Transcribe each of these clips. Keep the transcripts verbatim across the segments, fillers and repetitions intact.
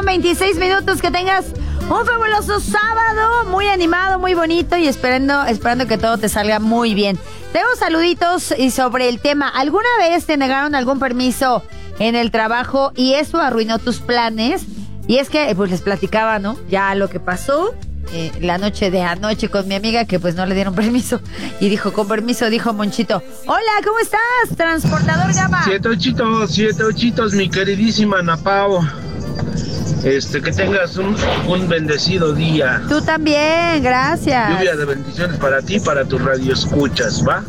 veintiséis minutos. Que tengas un fabuloso sábado, muy animado, muy bonito y esperando, esperando que todo te salga muy bien. Tengo saluditos y sobre el tema. ¿Alguna vez te negaron algún permiso en el trabajo y eso arruinó tus planes? Y es que, pues les platicaba, ¿no? Ya lo que pasó eh, la noche de anoche con mi amiga, que pues no le dieron permiso. Y dijo, con permiso, dijo Monchito: hola, ¿cómo estás? Transportador Gama. Siete ochitos, siete ochitos, mi queridísima Ana Pao. Este, que tengas un, un bendecido día. Tú también, gracias. Lluvia de bendiciones para ti, para tus radioescuchas, ¿va?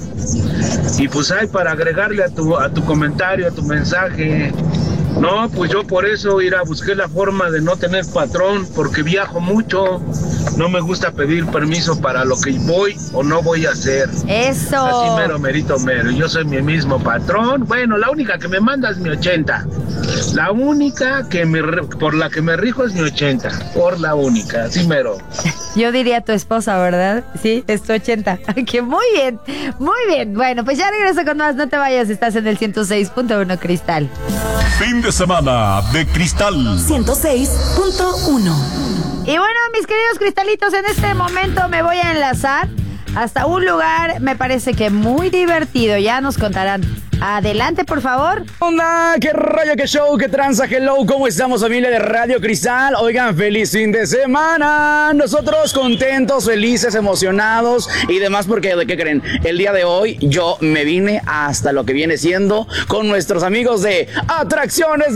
Y pues hay para agregarle a tu, a tu comentario, a tu mensaje. No, pues yo por eso ir a buscar la forma de no tener patrón, porque viajo mucho. No me gusta pedir permiso para lo que voy o no voy a hacer. Eso. Así mero, merito, mero. Yo soy mi mismo patrón. Bueno, la única que me manda es mi ochenta. La única que me por la que me rijo es mi ochenta. Por la única, así mero. Yo diría tu esposa, ¿verdad? Sí, es tu ochenta. Que muy bien, muy bien. Bueno, pues ya regreso con más. No te vayas, estás en el ciento seis punto uno Cristal. Fin de semana de Cristal ciento seis punto uno. Y bueno, mis queridos cristalitos, en este momento me voy a enlazar hasta un lugar, me parece que muy divertido. Ya nos contarán. Adelante, por favor. Onda, qué rollo, qué show, qué tranza, hello, ¿cómo estamos, familia de Radio Cristal? Oigan, feliz fin de semana. Nosotros contentos, felices, emocionados y demás, porque ¿de qué creen? El día de hoy yo me vine hasta lo que viene siendo con nuestros amigos de Atracciones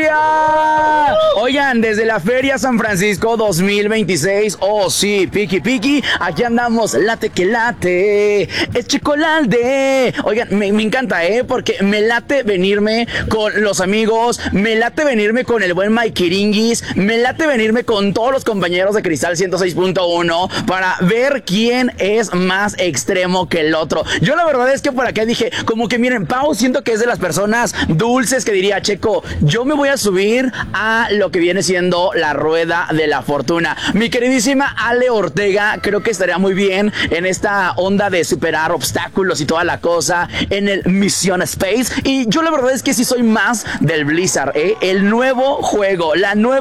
García. Oigan, desde la Feria San Francisco dos mil veintiséis, oh sí, piqui piqui, aquí andamos, late que late, es chocolate. Oigan, me, me encanta, ¿eh? Porque me late venirme con los amigos, me late venirme con el buen Mike Iringuis, me late venirme con todos los compañeros de Cristal ciento seis punto uno para ver quién es más extremo que el otro. Yo la verdad es que por acá dije, como que miren, Pau siento que es de las personas dulces que diría, Checo, yo me voy a subir a lo que viene siendo la rueda de la fortuna. Mi queridísima Ale Ortega, creo que estaría muy bien en esta onda de superar obstáculos y toda la cosa en el Misión Space. Y yo la verdad es que sí soy más del Blizzard, ¿eh? El nuevo juego, la nueva